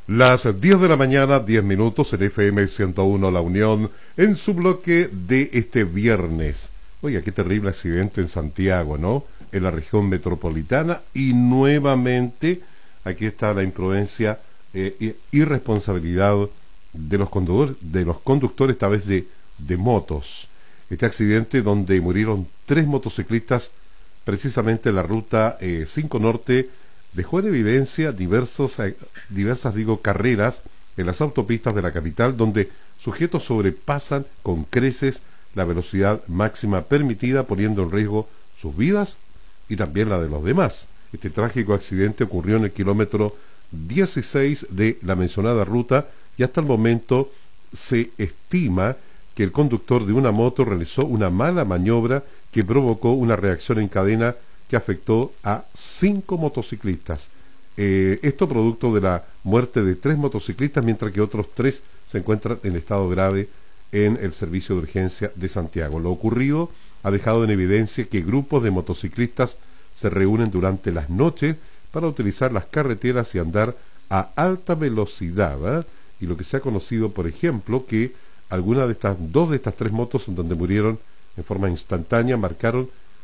Las 10 de la mañana, 10 minutos en FM 101 La Unión, en su bloque de este viernes. Oiga, qué terrible accidente en Santiago, ¿no? En la región metropolitana, y nuevamente aquí está la imprudencia, irresponsabilidad de los conductores, esta vez de motos. Este accidente donde murieron 3 motociclistas precisamente en la ruta 5 Norte dejó en evidencia diversas carreras en las autopistas de la capital, donde sujetos sobrepasan con creces la velocidad máxima permitida, poniendo en riesgo sus vidas y también la de los demás. Este trágico accidente ocurrió en el kilómetro 16 de la mencionada ruta, y hasta el momento se estima que el conductor de una moto realizó una mala maniobra que provocó una reacción en cadena que afectó a 5 motociclistas. Esto producto de la muerte de 3 motociclistas, mientras que otros 3 se encuentran en estado grave en el servicio de urgencia de Santiago. Lo ocurrido ha dejado en evidencia que grupos de motociclistas se reúnen durante las noches para utilizar las carreteras y andar a alta velocidad, y lo que se ha conocido, por ejemplo, que dos de estas 3 motos en donde murieron en forma instantánea marcaron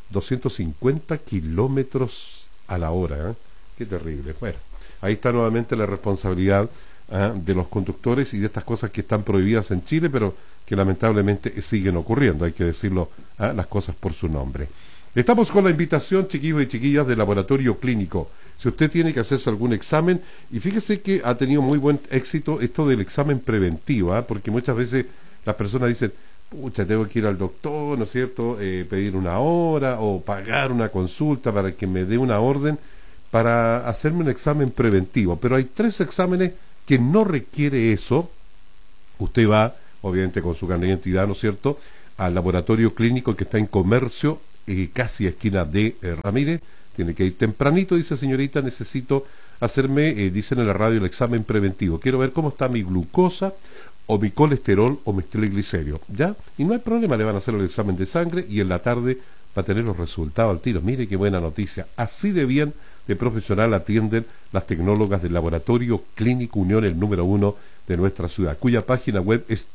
250 kilómetros a la hora. Qué terrible. Bueno, ahí está nuevamente la responsabilidad de los conductores y de estas cosas que están prohibidas en Chile, pero que lamentablemente siguen ocurriendo. Hay que decirlo, las cosas por su nombre. Estamos con la invitación, chiquillos y chiquillas, del laboratorio clínico. Si usted tiene que hacerse algún examen, y fíjese que ha tenido muy buen éxito esto del examen preventivo, porque muchas veces las personas dicen: pucha, tengo que ir al doctor, ¿no es cierto?, pedir una hora o pagar una consulta para que me dé una orden para hacerme un examen preventivo. Pero hay 3 exámenes que no requiere eso. Usted va, obviamente con su carnet de identidad, ¿no es cierto?, al laboratorio clínico que está en Comercio, casi esquina de Ramírez. Tiene que ir tempranito, dice: señorita, necesito hacerme, dicen en la radio, el examen preventivo. Quiero ver cómo está mi glucosa, o mi colesterol, o mi triglicéridos, ¿ya? Y no hay problema, le van a hacer el examen de sangre y en la tarde va a tener los resultados al tiro. Mire qué buena noticia. Así de bien de profesional atienden las tecnólogas del Laboratorio Clínico Unión, el número 1 de nuestra ciudad, cuya página web es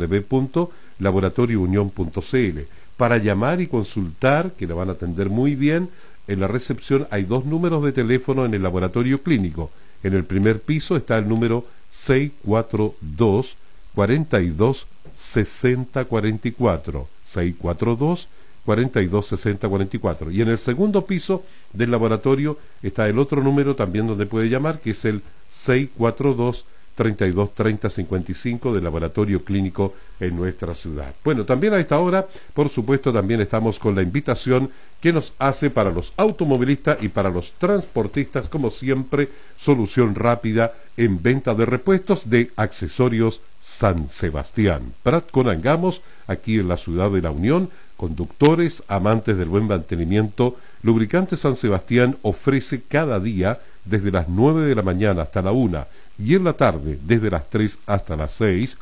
www.laboratoriounion.cl. Para llamar y consultar, que le van a atender muy bien, en la recepción hay 2 números de teléfono en el laboratorio clínico. En el primer piso está el número 642 42 60 44, 642 42 60 44, y en el segundo piso del laboratorio está el otro número también donde puede llamar, que es el 642 32 30 55 del laboratorio clínico en nuestra ciudad. Bueno, también a esta hora, por supuesto, también estamos con la invitación que nos hace para los automovilistas y para los transportistas, como siempre, solución rápida en venta de repuestos de Accesorios San Sebastián. Prat Conangamos, aquí en la ciudad de La Unión. Conductores, amantes del buen mantenimiento, Lubricantes San Sebastián ofrece cada día desde las 9 de la mañana hasta la 1, y en la tarde desde las 3 hasta las 7,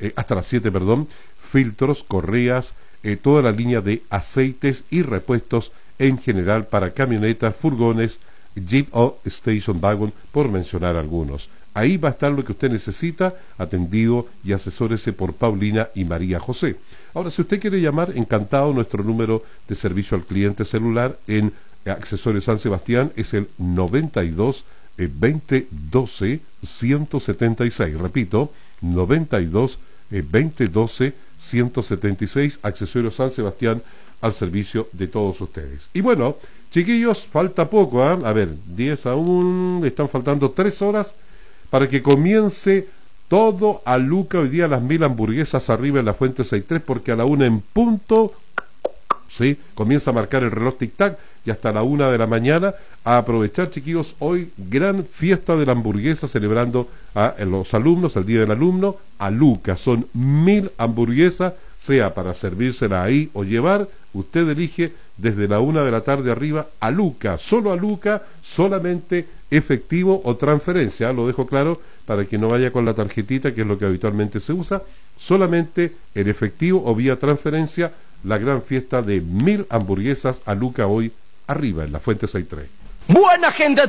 filtros, correas, toda la línea de aceites y repuestos en general para camionetas, furgones, Jeep o Station Wagon, por mencionar algunos. Ahí va a estar lo que usted necesita, atendido y asesórese por Paulina y María José. Ahora, si usted quiere llamar, encantado, nuestro número de servicio al cliente celular en Accesorios San Sebastián es el 92 20 12 176. Repito, 92 20 12 176. Accesorios San Sebastián, al servicio de todos ustedes. Y bueno, chiquillos, falta poco, A ver, 10 aún, están faltando 3 horas para que comience todo a Luca. Hoy día las 1000 hamburguesas arriba en la Fuente 63, porque a la 1 en punto, ¿sí?, comienza a marcar el reloj tic-tac, y hasta la 1 de la mañana a aprovechar, chiquillos. Hoy gran fiesta de la hamburguesa, celebrando a los alumnos, el Día del Alumno, a Luca. Son 1000 hamburguesas, sea para servírsela ahí o llevar, usted elige, desde la 1 de la tarde arriba, a Luca, solo a Luca, solamente efectivo o transferencia, lo dejo claro para que no vaya con la tarjetita, que es lo que habitualmente se usa, solamente en efectivo o vía transferencia. La gran fiesta de 1000 hamburguesas a Luca hoy arriba en la Fuente 63. Buena gente.